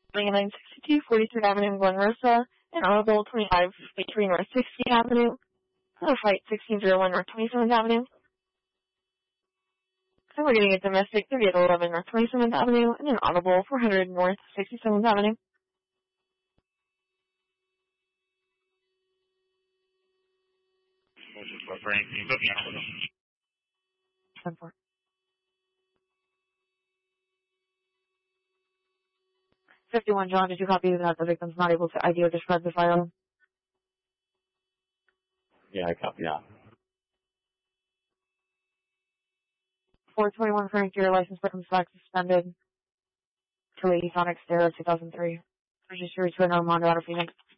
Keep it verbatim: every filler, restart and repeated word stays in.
twenty-nine sixty-two forty-third Avenue in Glen Rosa, and Audible twenty-five fifty-three North sixtieth Avenue, Hello Flight sixteen oh one North twenty-seventh Avenue, and we're getting a domestic thirty-eight eleven North twenty-seventh Avenue, and an Audible four hundred North sixty-seventh Avenue. ten four. fifty-one John, did you copy that the victim's not able to I D or describe the file? Yeah, I copy that. four twenty-one Frank, your license plate comes back suspended to Lady Sonic Stare two thousand three. Registered to an Armando out of Phoenix.